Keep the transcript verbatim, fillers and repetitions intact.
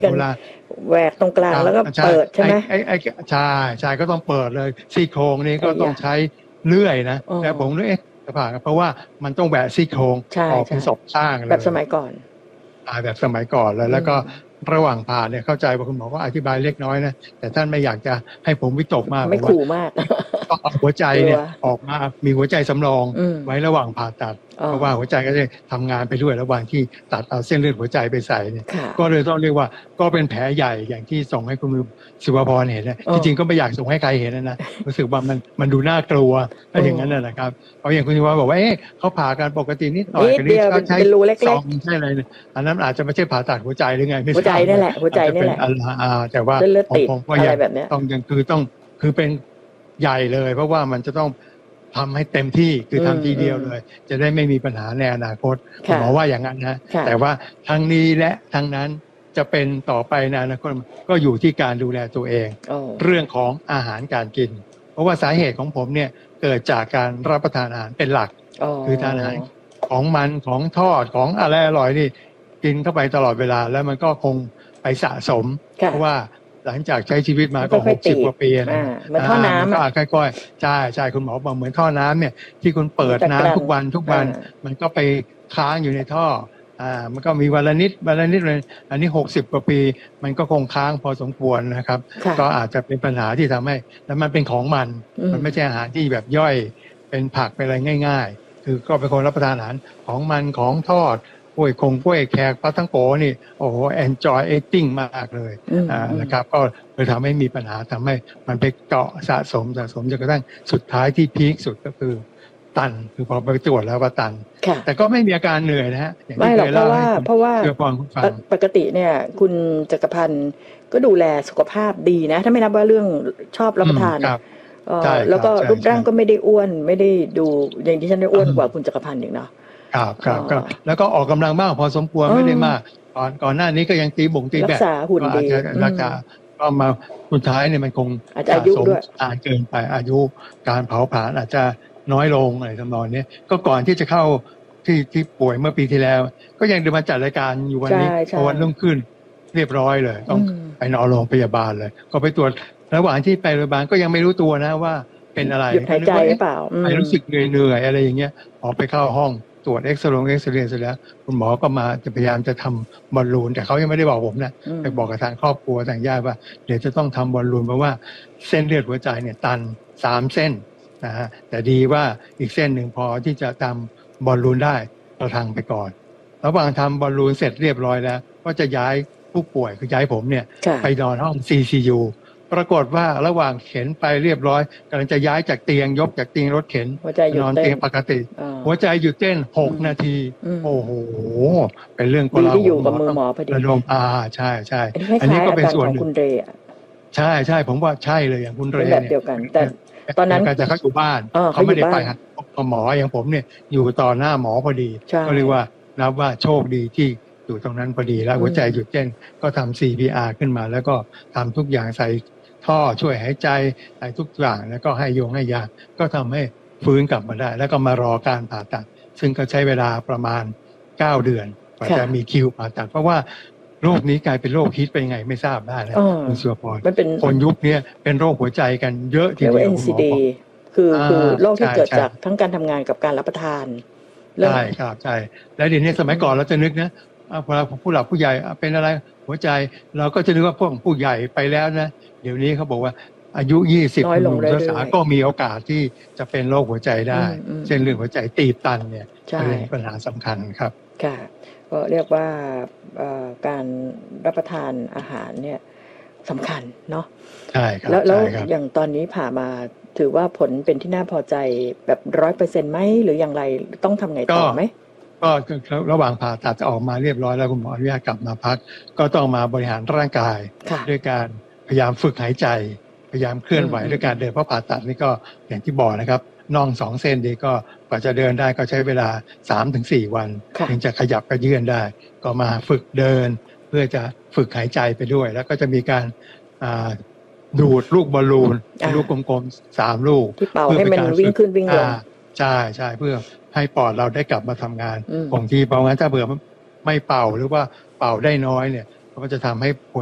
กันแหวกตรงกลางแล้วก็เปิดใช่ไหมไอ้ไอ้ใช่ใช่ก็ต้องเปิดเลยซี่โครงนี้ก็ต้องใช้เลื่อยนะแต่ผมนึกเอ๊ะจะผ่าเพราะว่ามันต้องแหวกซี่โครงออกเป็นศพสร้างเลยแบบสมัยก่อนอ่าแบบสมัยก่อนเลยแล้วก็ระหว่างผ่าเนี่ยเข้าใจว่าคุณหมอก็อธิบายเล็กน้อยนะแต่ท่านไม่อยากจะให้ผมวิตกมากไม่ขู่มากก็เอาหัวใจเนี่ยออกมามีหัวใจสำรองไว้ระหว่างผ่าตัดเพราะว่าหัวใจก็จะทำงานไปด้วยระหว่างที่ตัดเอาเส้นเลือดหัวใจไปใส่เนี่ยก็เลยต้องเรียกว่าก็เป็นแผลใหญ่อย่างที่ส่งให้คุณศิวพรเห็นนะจริงๆก็ไม่อยากส่งให้ใครเห็นนะรู้สึกว่ามันมันดูน่ากลัวถ้าอย่างนั้นนะครับเพราะอย่างคุณศิวพรบอกว่าเอ๊ะเขาผ่ากันปกตินิดหน่อยกันนี้เขาใช้ซองใช่อะไรอันนั้นอาจจะไม่ใช่ผ่าตัดหัวใจหรือไงหัวใจนี่แหละหัวใจนี่แหละแต่ว่าผมก็ยังต้องยังคือต้องคือเป็นใหญ่เลยเพราะว่ามันจะต้องทำให้เต็มที่คือทำทีเดียวเลยจะได้ไม่มีปัญหาในอนาคตหมอว่าอย่างนั้นนะแต่ว่าทั้งนี้และทั้งนั้นจะเป็นต่อไปในอนาคตก็อยู่ที่การดูแลตัวเองเรื่องของอาหารการกินเพราะว่าสาเหตุของผมเนี่ยเกิดจากการรับประทานอาหารเป็นหลักคือทานอาหารของมันของทอดของอะไรอร่อยนี่กินเข้าไปตลอดเวลาแล้วมันก็คงไปสะสมเพราะว่าหลังจากใช้ชีวิตมาก็หกสิบกว่าปีนะเหมือนท่อน้ำก็ค่อยๆใช่ใช่คุณหมอบอกเหมือนท่อน้ำเนี่ยที่คุณเปิดน้ำทุกวันทุกวันมันก็ไปค้างอยู่ในท่ออ่ามันก็มีวันละนิดวันละนิดเลยอันนี้หกสิบกว่าปีมันก็คงค้างพอสมควรนะครับก็อาจจะเป็นปัญหาที่ทำให้แล้วมันเป็นของมันมันไม่ใช่อาหารที่แบบย่อยเป็นผักเป็นอะไรง่ายๆคือก็เป็นคนรับประทานอาหารของมันของทอดกล้วยคงกล้วยแขกปลาทั้งโกนี่โอ้โห enjoy eating มากเลยอ่านะครับก็เลยทำให้มีปัญหาทำให้มันไปเกาะสะสมสะสมจนกระทั่งสุดท้ายที่พีคสุดก็คือตันคือพอไปตรวจแล้วว่าตันแต่ก็ไม่มีอาการเหนื่อยนะฮะไม่หรอกเพราะว่าเพราะว่าปกติเนี่ยคุณจักรพันธ์ก็ดูแลสุขภาพดีนะถ้าไม่นับว่าเรื่องชอบรับประทานแล้วก็รูปร่างก็ไม่ได้อ้วนไม่ได้ดูอย่างที่ฉันได้อ้วนกว่าคุณจักรพันธ์อีกเนาะครับครับครับแล้วก็ออกกำลังบ้างพอสมควรไม่ได้มากก่อนก่อนหน้านี้ก็ยังตีบ่งตีแบบรักษาหุ่นดีรักษาก็มาสุดท้ายเนี่ยมันคงสะสมนานเกินไปอายุการเผาผลาญอาจจะน้อยลงอะไรทำนองนี้ก็ก่อนที่จะเข้าที่ที่ป่วยเมื่อปีที่แล้วก็ยังเดินมาจัดรายการอยู่วันนี้พอวันรุ่งขึ้นเรียบร้อยเลยต้องไปนอนโรงพยาบาลเลยก็ไปตรวจระหว่างที่ไปโรงพยาบาลก็ยังไม่รู้ตัวนะว่าเป็นอะไรหยุดหายใจหรือเปล่าไม่รู้สึกเหนื่อยๆอะไรอย่างเงี้ยออกไปเข้าห้องตรวจเอ็กซเรย์เอ็กซเรย์เสร็จแล้วคุณหมอก็มาจะพยายามจะทำบอลลูนแต่เขายังไม่ได้บอกผมนะไปบอกกับทางครอบครัวทางญาติว่าเดี๋ยวจะต้องทำบอลลูนเพราะว่าเส้นเลือดหัวใจเนี่ยตันสามเส้นนะฮะแต่ดีว่าอีกเส้นหนึ่งพอที่จะทำบอลลูนได้เราทำไปก่อนระหว่างทำบอลลูนเสร็จเรียบร้อยแล้วก็จะย้ายผู้ป่วยคือย้ายผมเนี่ยไปนอนห้อง ซี ซี ยู ปรากฏว่าระหว่างเข็นไปเรียบร้อยกำลังจะย้ายจากเตียงยกจากเตียงรถเข็นนอนเตียงปกติหัวใจหยุดเต้นหกนาทีโอ้โหเป็นเรื่องกลาหลอยู่กับมือหมอพอดีระดมอ่าใช่ใช่อันนี้ก็เป็นส่วนหนึ่งคุณเรย์ใช่ใช่ผมว่าใช่เลยอย่างคุณเรย์แบบเดียวกันแต่ตอนนั้นจะเขาอยู่บ้านเขาไม่ได้ไปหมออย่างผมเนี่ยอยู่ต่อหน้าหมอพอดีก็เรียกว่านับว่าโชคดีที่อยู่ตรงนั้นพอดีแล้วหัวใจหยุดเต้นก็ทำ ซี พี อาร์ ขึ้นมาแล้วก็ทำทุกอย่างใส่ท่อช่วยหายใจใส่ทุกอย่างแล้วก็ให้ยงให้ยาก็ทำให้ฟื้นกลับมาได้แล้วก็มารอการผ่าตัดซึ่งก็ใช้เวลาประมาณเก้าเดือนกว่าจะมีคิวผ่าตัดเพราะว่าโรคนี้กลายเป็นโรคฮิตไปยังไงไม่ทราบได้นะคุณสุภพรคนยุคนี้เป็นโรคหัวใจกันเยอะทีเดียวเอ็น ซี ดี คือคือโรคที่เกิดจากทั้งการทำงานกับการรับประทานใช่ครับใช่แล้วเดี๋ยวนี้สมัยก่อนเราจะนึกนะเวลาผู้หลักผู้ใหญ่เป็นอะไรหัวใจเราก็จะนึกว่าพวกผู้ใหญ่ไปแล้วนะเดี๋ยวนี้เขาบอกว่าอายุยี่สิบหนุ่มสาวก็มีโอกาสที่จะเป็นโรคหัวใจได้เช่นเรื่องหัวใจตีบตันเนี่ยเป็นปัญหาสำคัญครับค่ะก็เรียกว่าการรับประทานอาหารเนี่ยสำคัญเนาะใช่ครับแล้วแล้วอย่างตอนนี้ผ่ามาถือว่าผลเป็นที่น่าพอใจแบบร้อยเปอร์เซ็นต์ไหมหรืออย่างไรต้องทำไงต่อไหมก็ระหว่างผ่าตัดจะออกมาเรียบร้อยแล้วคุณหมออนุญาตกลับมาพักก็ต้องมาบริหารร่างกายด้วยการพยายามฝึกหายใจพยายามเคลื่อนไหวด้วยการเดินเพราะผ่าตัดนี่ก็อย่างที่บอกนะครับน่องสองเส้นดีก็กว่าจะเดินได้ก็ใช้เวลา สามถึงสี่ วันถึงจะขยับกระเยื่อนได้ก็มาฝึกเดินเพื่อจะฝึกหายใจไปด้วยแล้วก็จะมีการดูดลูกบอลลูนลูกกลมๆสามลูกที่เป่าให้มันวิ่งขึ้นวิ่งลงใช่ใช่เพื่อให้ปอดเราได้กลับมาทำงานคงที่เพราะงั้นถ้าเบื่อไม่เป่าหรือว่าเป่าได้น้อยเนี่ยก็จะทำให้